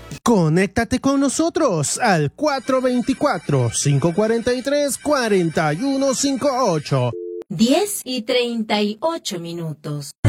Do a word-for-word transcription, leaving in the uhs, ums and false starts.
Conéctate con nosotros al cuatro dos cuatro, cinco cuatro tres, cuatro uno cinco ocho. diez y treinta y ocho minutos.